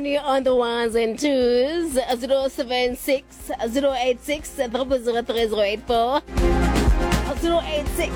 On the ones and twos, 076 086 0003084, 086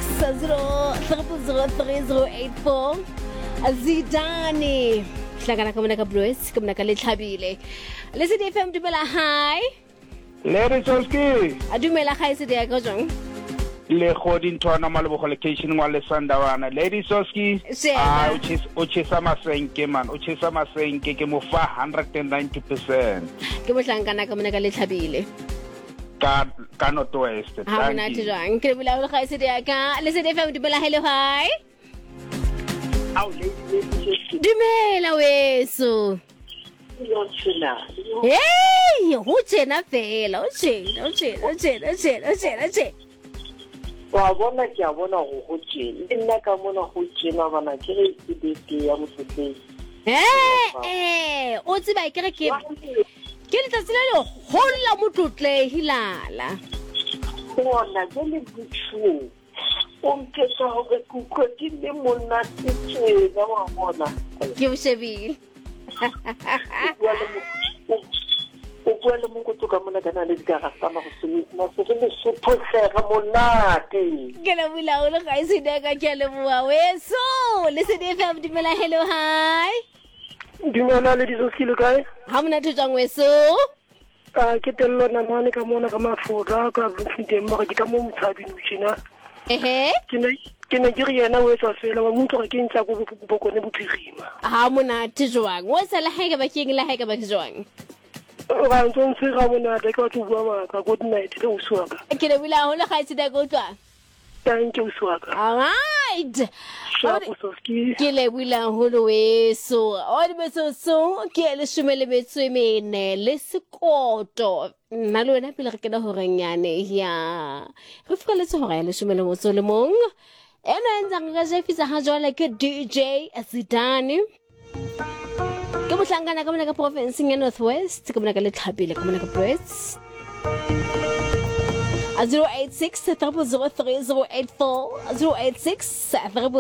0003084. Zidane hlangana ka mona ka Bruce ka mona ka Letlhabile. Le se FM dumela hi. Lady Soski. Adumela hi se dia ka jong. Le khodin thwana malebo location wa le Sandawana. Lady Soski. Uchisa masenke man. Uchisa masenke ke mo fa 190%. Ke mo hlangana ka mona ka Letlhabile. Ka Northwest. Ha mona tjang ke bula le hi se dia ka le se FM dumela hello hi. How lady Dumela weso. Hey, ho tjena fela, o tjena. wa bona ke a bona go tjena le nna ka mona go tjena bana ke re ke dite ya motsotsi o tseba ke re ke le tsatsile le holla motlotle hilala bona ke le butsu o nketsa ho ke ke le monna tsetse wa bona ke o shebile o bua le mongwe ka mona kana le dikarata ma go sena se le supposega monate ke le bula o le ga ise de ka ke le bua weso le se de fa dimela hello hi dumela le disoski le kae ha mona tsang weso ke tello na mane ka mona ka mafoda ka bufiteng ba ke ka mo mtshabini tshina ke ne ke re yena weso fela wa motho ga ke ntsa go bokone bophirima ha mona tswang o sa la haega ba keng la haega ba tswang ga ntse se ga bona ka go bua ka good night le uswaka ke le bula ho le ga ise de go tswa thank you uswaka alright ke le bula ho le weso o di beso ke le shumele betswe mene le sekoto nna le wena pele re kena ho renyane ya re fika le tsoga le shumele motso le mong ena ntsang ga jefisa ha jwale ke DJ Zidane ke mohlangana ka mona ka province ya Northwest ka mona ka Letlhabile ka mona ka Brits 086 303 084 086